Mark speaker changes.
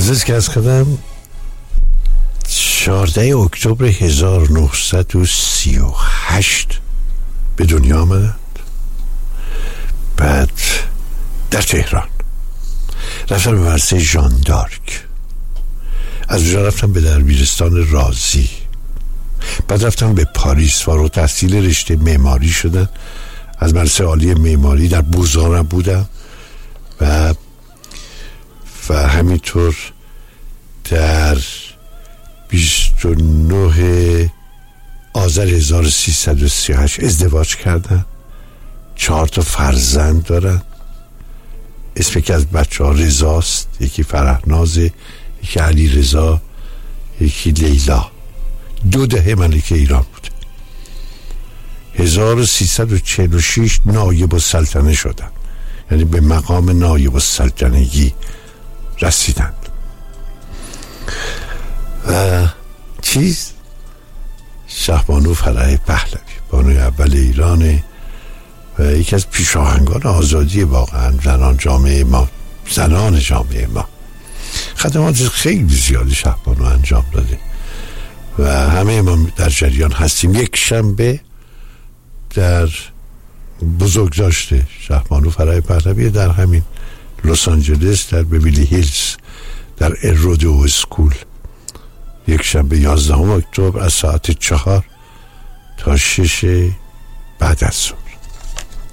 Speaker 1: روز که از خودم 14 اکتبر 1938 به دنیا آمدند. بعد در تهران رفتم به مدرسه ژان دارک، از اونجا رفتم به دبیرستان رازی، بعد رفتم به پاریس، فارغ التحصیل رشته معماری شدن. از مدرسه عالی معماری در بوزارم بودم و همینطور در 29 آذر 1338 ازدواج کردن. 4 فرزند دارن. اسم که از بچه ها رضاست، یکی فرهنازه، یکی علی رضا، یکی لیلا. 2 دهه ملکه ایران بود. 1346 نایب السلطنه شدن، یعنی به مقام نایب السلطنگی رسیدند. و شهبانو فرح پهلوی، بانوی اول ایرانه و یکی از پیشاهنگان آزادی واقعا زنان جامعه ما. خدمات خیلی زیادی شهبانو انجام داده و همه ما در جریان هستیم. یک شنبه در بزرگداشت شهبانو فرح پهلوی در همین لس آنجلس در بیولی هیلز در رودئو اسکول، یک شنبه 11 اکتبر از ساعت 4 تا 6 بعد از ظهر.